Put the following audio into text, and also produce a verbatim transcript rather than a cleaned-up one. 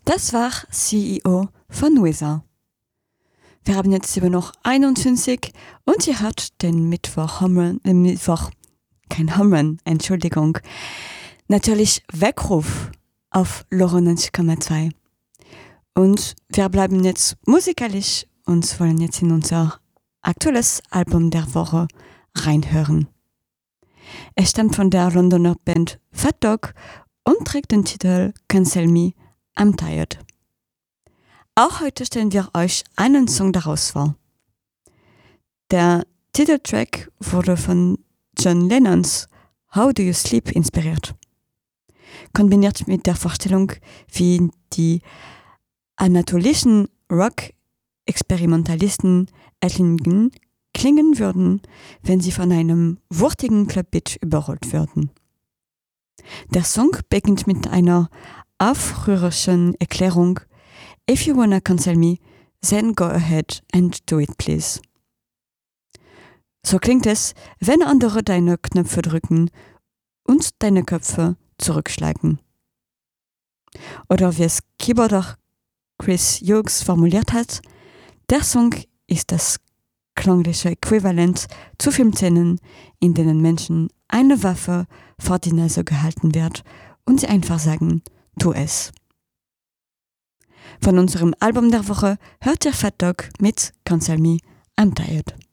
Das war C E O von Weezer. Wir haben jetzt immer noch einundzwanzig und sie hat den Mittwoch, Humren, äh, Mittwoch, kein Humren, Entschuldigung, natürlich Weckruf auf neunundneunzig Komma zwei. Und wir bleiben jetzt musikalisch und wollen jetzt in unser aktuelles Album der Woche reinhören. Es stammt von der Londoner Band Fat Dog und trägt den Titel Cancel Me, I'm Tired. Auch heute stellen wir euch einen Song daraus vor. Der Titeltrack wurde von John Lennons How Do You Sleep inspiriert. Kombiniert mit der Vorstellung, wie die anatolischen Rock-Experimentalisten erklingen klingen würden, wenn sie von einem wuchtigen Clubbeat überrollt würden. Der Song beginnt mit einer aufrührerischen Erklärung: If you wanna cancel me, then go ahead and do it, please. So klingt es, wenn andere deine Knöpfe drücken und deine Köpfe zurückschlagen. Oder wie es Keyboarder Chris Hughes formuliert hat: Der Song ist das klangliche Äquivalent zu Filmszenen, in denen Menschen eine Waffe vor die Nase gehalten wird und sie einfach sagen, tu es. Von unserem Album der Woche hört ihr Fat Dog mit Cancel Me, I'm Tired.